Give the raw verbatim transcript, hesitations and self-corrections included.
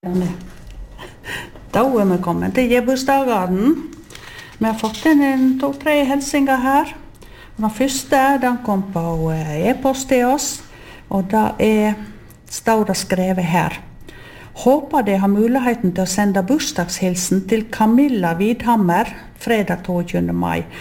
Da er vi kommet til Gebursdagarden. Vi har fått inn en to-tre hilsinger her. Den første, den kom på e-post til oss, og da er, står det skrevet her. Håper de har muligheten til å sende bursdagshilsen til Camilla Vidhammer fredag toogtyvende mai.